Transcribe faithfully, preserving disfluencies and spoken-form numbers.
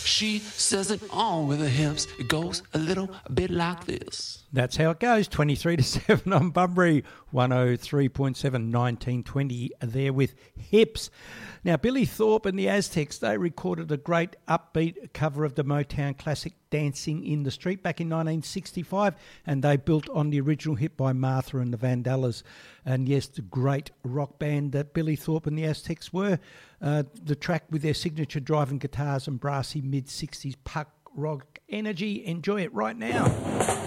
She says it on with her hips. It goes a little bit like this. That's how it goes, twenty-three to seven on Bunbury, one oh three point seven, nineteen twenty there with Hips. Now, Billy Thorpe and the Aztecs, they recorded a great upbeat cover of the Motown classic Dancing in the Street back in nineteen sixty-five, and they built on the original hit by Martha and the Vandellas. And yes, the great rock band that Billy Thorpe and the Aztecs were. Uh, the track with their signature driving guitars and brassy mid-sixties punk rock energy. Enjoy it right now.